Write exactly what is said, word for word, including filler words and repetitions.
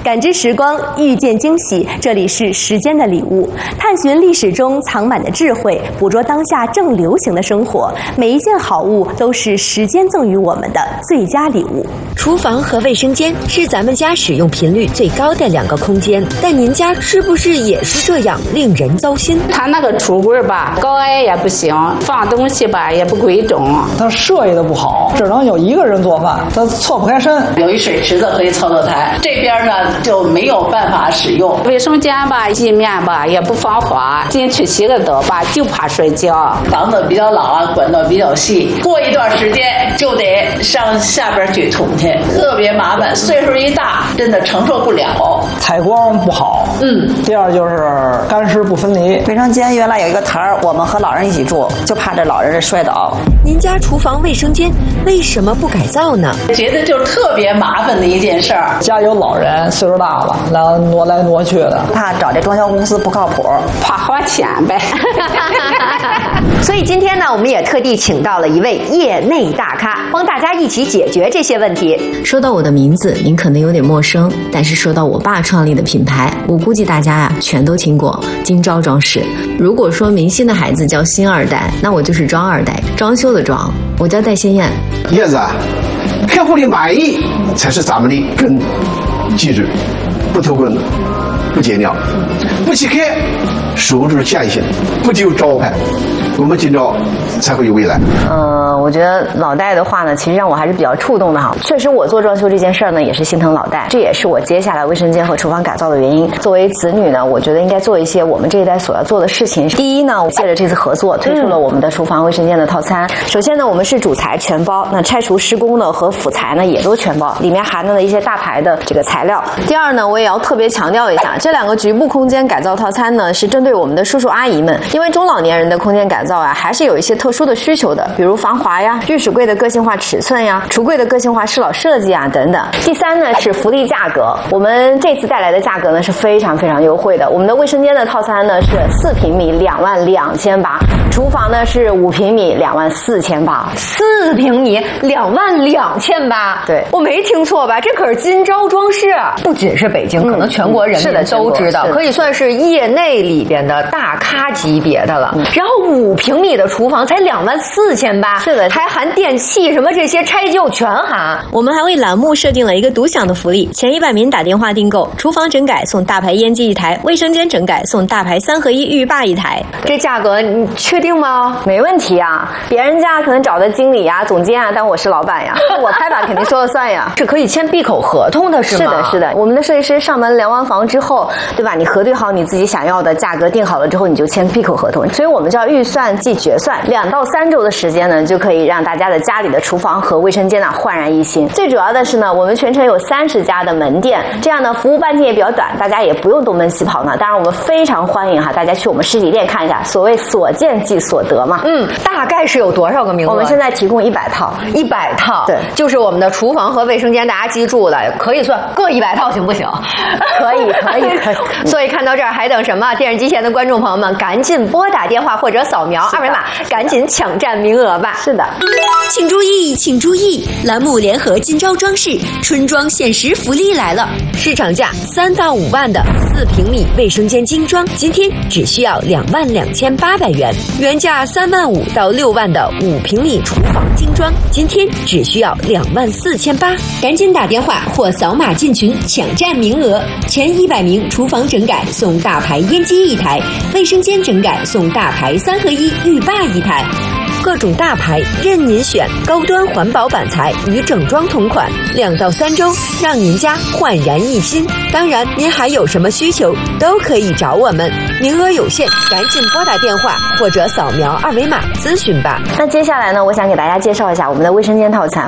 感知时光，遇见惊喜。这里是时间的礼物，探寻历史中藏满的智慧，捕捉当下正流行的生活。每一件好物都是时间赠予我们的最佳礼物。 厨房和卫生间是咱们家使用频率最高的两个空间，但您家是不是也是这样令人糟心？ 它那个橱柜吧，高矮也不行，放东西吧也不规整， 它设计的不好，只能有一个人做饭，它错不开身。 有一水池子和一操作台，这边呢就没有办法使用。 卫生间吧，地面吧也不防滑，进去洗个澡吧就怕摔跤。 房子比较老啊，管道比较细，过一段时间就得上下边去捅去，特别麻烦。岁数一大，真的承受不了。 采光不好， 嗯。 第二就是干湿不分离。 卫生间原来有一个台儿，我们和老人一起住，就怕这老人摔倒。 您家厨房卫生间为什么不改造呢？ 觉得就特别麻烦的一件事儿。 家有老人，岁数大了，然后挪来挪去的， 怕找这装修公司不靠谱， 怕花钱呗。 所以今天呢，我们也特地请到了一位业内大咖，帮大家一起解决这些问题。 说到我的名字，您可能有点陌生，但是说到我爸创立的品牌，我估计大家呀全都听过金招装饰。如果说明星的孩子叫星二代，那我就是装二代，装修的装。我叫戴先燕。 叶子，客户的满意才是咱们的根基质，不偷工，不节尿，不欺客，守住线性，不丢招牌，我们今朝才会有未来。 呃，我觉得老戴的话呢，其实让我还是比较触动的哈。确实，我做装修这件事儿呢，也是心疼老戴，这也是我接下来卫生间和厨房改造的原因。作为子女呢，我觉得应该做一些我们这一代所要做的事情。第一呢，我借着这次合作，推出了我们的厨房卫生间的套餐。首先呢，我们是主材全包，那拆除施工呢和辅材呢也都全包，里面含的一些大牌的这个材料。第二呢，我也要特别强调一下，这两个局部空间改造套餐呢，是针对我们的叔叔阿姨们，因为中老年人的空间改造啊，还是有一些特殊的需求的，比如防滑呀、浴室柜的个性化尺寸呀、橱柜的个性化适老设计啊等等。第三呢是福利价格，我们这次带来的价格呢是非常非常优惠的。我们的卫生间的套餐呢是四平米两万两千八，厨房呢是五平米两万四千八。 四平米两万两千八， 对， 我没听错吧？这可是金招装饰，不仅是北京，嗯、可能全国人民都知道，可以算是业内里边的大咖级别的了。嗯、然后五平米的厨房才两万四千八， 是的， 还含电器什么这些拆旧全含。 我们还为栏目设定了一个独享的福利，前一百名打电话订购，厨房整改送大牌烟机一台，卫生间整改送大牌三合一浴霸一台。 这价格你确定吗？ 没问题啊，别人家可能找的经理呀、总监啊，但我是老板呀，我拍板肯定说了算呀。 是可以签闭口合同的是吗？ 是的，是的。我们的设计师上门量完房之后，对吧？你核对好你自己想要的价格，定好了之后，你就签闭口合同。所以我们叫预算即决算，两到三周的时间呢，就可以让大家的家里的厨房和卫生间呢焕然一新。最主要的是呢，我们全程有三十家的门店，这样呢服务半径也比较短，大家也不用东奔西跑呢。当然，我们非常欢迎哈大家去我们实体店看一下，所谓所见即所得嘛。 嗯，大概是有多少个名额？ 我们现在提供一百套， 一百套， 对， 就是我们的厨房和卫生间，大家记住了，可以算各一百套，行不行？ 可以，可以，可以。 所以看到这儿还等什么？电视机前的观众朋友们，赶紧拨打电话或者扫描二维码，赶紧抢占名额吧！ 是的， 请注意，请注意，栏目联合金招装饰春装限时福利来了，市场价三到五万的四平米卫生间精装，今天只需要两万两千八百元；原价三万五到六万的五平米厨房精装，今天只需要两万四千八。赶紧打电话或扫码进群抢占名额，前一百名厨房整改送大牌烟机一台，卫生间整改送大牌三合一浴霸一台。各种大牌任您选，高端环保板材与整装同款，两到三周让您家焕然一新。当然，您还有什么需求都可以找我们，名额有限，赶紧拨打电话或者扫描二维码咨询吧。 那接下来呢，我想给大家介绍一下我们的卫生间套餐。